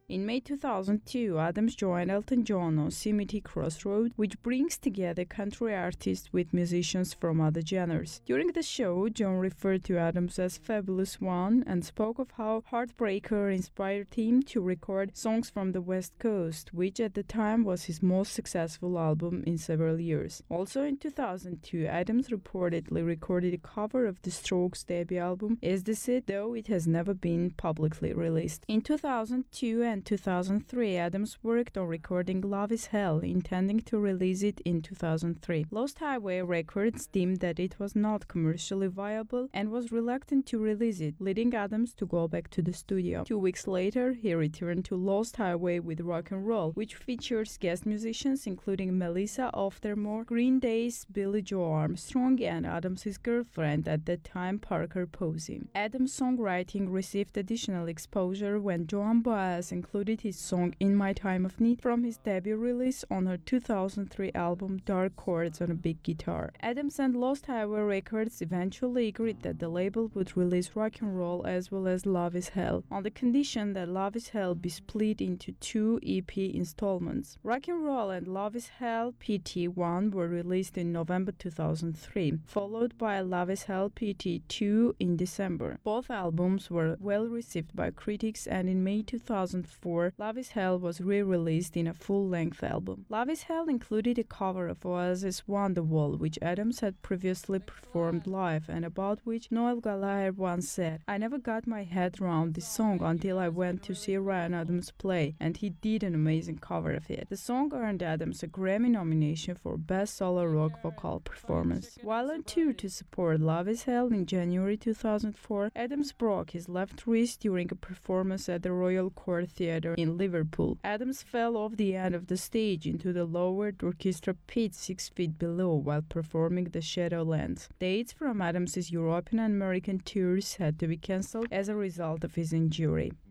In May 2002, Adams joined Elton John on Yosemite Crossroad, which brings together country artists with musicians from other genres. During the show, John referred to Adams as Fabulous One and spoke of how Heartbreaker inspired him to record songs from the West Coast, which at the time was his most successful album in several years. Also in 2002, Adams reportedly recorded a cover of The Strokes' debut album, Is This It?, though it has never been publicly released. In 2002 and 2003, Adams worked on recording Love Is Hell, intending to release it in 2003. Lost Highway Records deemed that it was not commercially viable and was reluctant to release it, leading Adams to go back to the studio. 2 weeks later, he returned to Lost Highway with Rock and Roll, which features guest musicians including Melissa Aftermore, Green Day's Billie Joe Armstrong, and Adams' girlfriend at that time, Parker Posey. Adams' songwriting received additional exposure when Joan Baez included his song In My Time of Need from his debut release on her 2003 album Dark Chords on a Big Guitar. Adams and Lost Highway Records eventually agreed that the label would release Rock and Roll as well as Love Is Hell, on the condition that Love Is Hell be split into 2 EP installments. Rock and Roll and Love Is Hell PT1 were released in November 2003, followed by Love Is Hell PT2 in December. Both albums were well received by critics, and in May 2004, Love Is Hell was re-released in a full-length album. Love Is Hell included a cover of Oasis' Wonderwall, which Adams had previously performed live and about which Noel Gallagher once said, "I never got my head around this song until I went to see Ryan Adams play, and he did an amazing cover of it." The song earned Adams a Grammy nomination for Best Solo Rock Vocal Performance. While on tour to support Love Is Hell in January 2004, Adams broke his left wrist during a performance at the Royal Court Theatre in Liverpool. Adams fell off the end of the stage into the lowered orchestra pit 6 feet below while performing the Shadowlands. Dates from Adams' European and American tours had to be cancelled as a result of his injury.